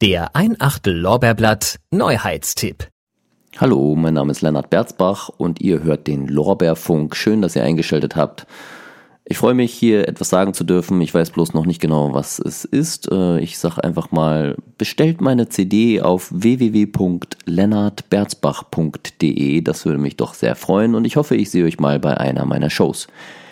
Der Ein-Achtel Lorbeerblatt Neuheitstipp. Hallo, mein Name ist Lennart Berzbach und ihr hört den Lorbeerfunk. Schön, dass ihr eingeschaltet habt. Ich freue mich, hier etwas sagen zu dürfen. Ich weiß bloß noch nicht genau, was es ist. Ich sage einfach mal, bestellt meine CD auf www.lennartberzbach.de. Das würde mich doch sehr freuen und ich hoffe, ich sehe euch mal bei einer meiner Shows.